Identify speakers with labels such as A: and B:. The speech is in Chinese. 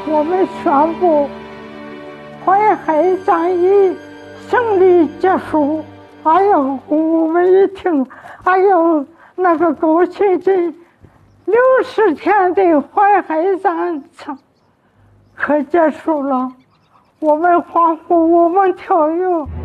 A: 我们宣布淮海战役胜利结束。哎呦，我们一听，哎呦，那个高兴这60天的淮海战争可结束了，我们欢呼，我们跳跃。